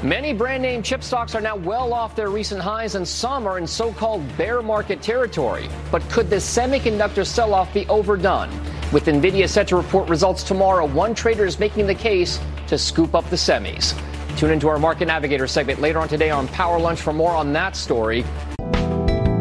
Many brand name chip stocks are now well off their recent highs, and some are in so-called bear market territory. But could this semiconductor sell-off be overdone? With Nvidia set to report results tomorrow, one trader is making the case to scoop up the semis. Tune into our Market Navigator segment later on today on Power Lunch for more on that story.